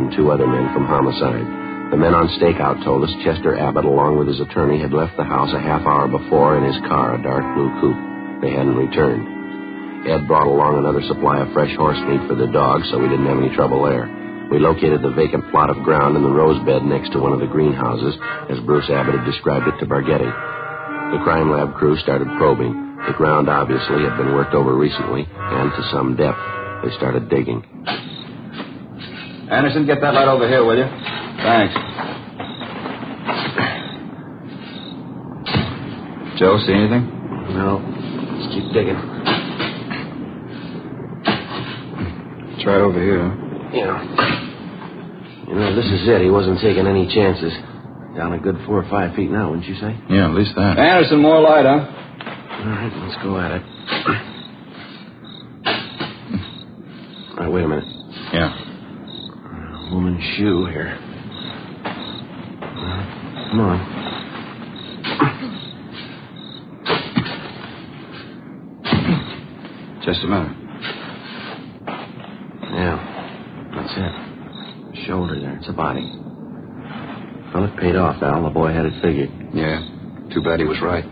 and 2 other men from homicide. The men on stakeout told us Chester Abbott, along with his attorney, had left the house a half hour before in his car, a dark blue coupe. They hadn't returned. Ed brought along another supply of fresh horse meat for the dogs, so we didn't have any trouble there. We located the vacant plot of ground in the rose bed next to one of the greenhouses, as Bruce Abbott had described it to Barghetti. The crime lab crew started probing. The ground obviously had been worked over recently, and to some depth. They started digging. Anderson, get that light over here, will you? Thanks. Joe, see anything? No. Let's keep digging. It's right over here. Yeah. You know, this is it. He wasn't taking any chances. Down a good 4 or 5 feet now, wouldn't you say? Yeah, at least that. Anderson, more light, huh? All right, let's go at it. All right, wait a minute. Yeah. Woman's shoe here. Come on. Just a minute. Yeah, that's it. Shoulder there. It's a body. Well, it paid off, Al. The boy had it figured. Yeah. Too bad he was right.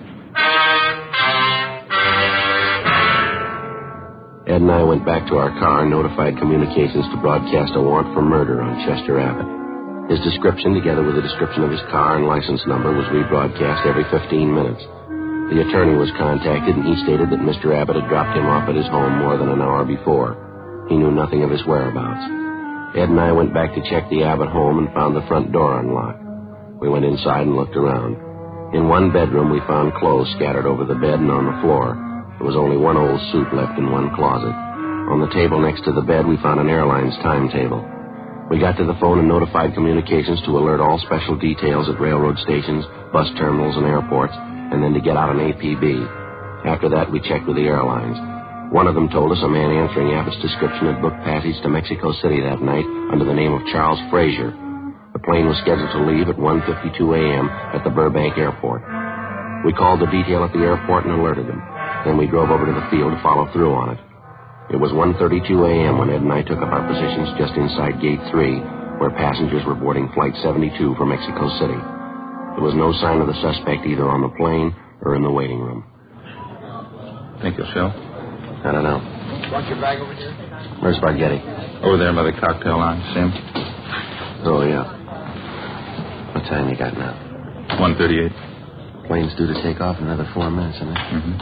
Ed and I went back to our car and notified communications to broadcast a warrant for murder on Chester Abbott. His description, together with a description of his car and license number, was rebroadcast every 15 minutes. The attorney was contacted, and he stated that Mr. Abbott had dropped him off at his home more than an hour before. He knew nothing of his whereabouts. Ed and I went back to check the Abbott home and found the front door unlocked. We went inside and looked around. In one bedroom, we found clothes scattered over the bed and on the floor. There was only one old suit left in one closet. On the table next to the bed, we found an airline's timetable. We got to the phone and notified communications to alert all special details at railroad stations, bus terminals, and airports, and then to get out an APB. After that, we checked with the airlines. One of them told us a man answering Abbott's description had booked passage to Mexico City that night under the name of Charles Frazier. The plane was scheduled to leave at 1:52 a.m. at the Burbank Airport. We called the detail at the airport and alerted them. Then we drove over to the field to follow through on it. It was 1:32 a.m. when Ed and I took up our positions just inside Gate 3, where passengers were boarding Flight 72 for Mexico City. There was no sign of the suspect either on the plane or in the waiting room. Think you'll show? I don't know. Want your bag over here? Where's Barghetti? Over there by the cocktail lounge, see him? Oh, yeah. What time you got now? 1:38. Plane's due to take off in another 4 minutes, isn't it? Mm-hmm.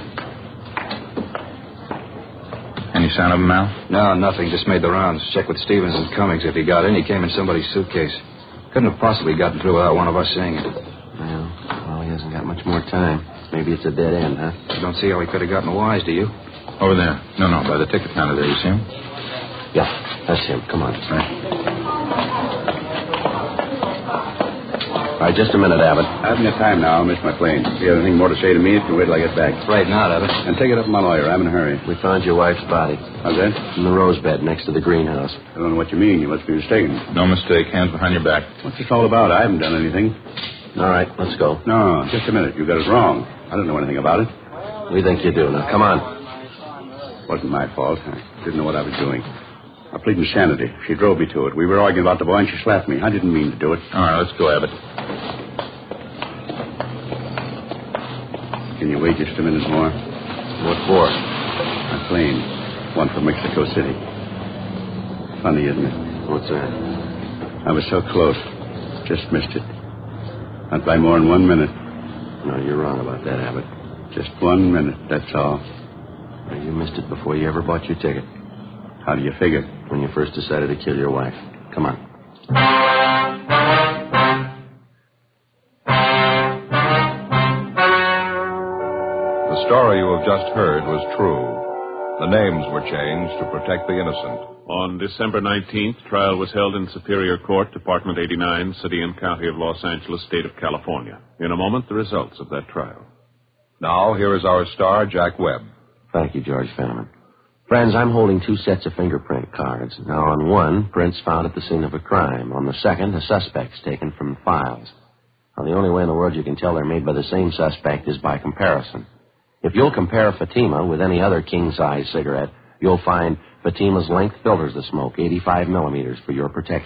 Any sign of him, Al? No, nothing. Just made the rounds. Checked with Stevens and Cummings. If he got in, he came in somebody's suitcase. Couldn't have possibly gotten through without one of us seeing it. Well, he hasn't got much more time. Maybe it's a dead end, huh? You don't see how he could have gotten wise, do you? Over there. No, by the ticket counter there. You see him? Yeah, that's him. Come on. Right. All right, just a minute, Abbott. I haven't got time now. I'll miss my plane. If you have anything more to say to me, you can wait till I get back. Right now, Abbott. And take it up with my lawyer. I'm in a hurry. We found your wife's body How's that? in the rose bed next to the greenhouse. I don't know what you mean. You must be mistaken. No mistake. Hands behind your back. What's this all about? I haven't done anything. All right, let's go. No, just a minute. You got us wrong. I don't know anything about it. We think you do. Now, come on. Wasn't my fault. I didn't know what I was doing. I plead insanity. She drove me to it. We were arguing about the boy and she slapped me. I didn't mean to do it. All right, let's go, Abbott. Can you wait just a minute more? What for? My plane. One for Mexico City. Funny, isn't it? What's that? I was so close. Just missed it. Not by more than 1 minute. No, you're wrong about that, Abbott. Just 1 minute, that's all. Well, you missed it before you ever bought your ticket. How do you figure? When you first decided to kill your wife. Come on. The story you have just heard was true. The names were changed to protect the innocent. On December 19th, trial was held in Superior Court, Department 89, City and County of Los Angeles, State of California. In a moment, the results of that trial. Now, here is our star, Jack Webb. Thank you, George Fenneman. Friends, I'm holding 2 sets of fingerprint cards. Now, on one, prints found at the scene of a crime. On the second, a suspect's taken from files. Now, the only way in the world you can tell they're made by the same suspect is by comparison. If you'll compare Fatima with any other king-size cigarette, you'll find Fatima's length filters the smoke, 85 millimeters, for your protection.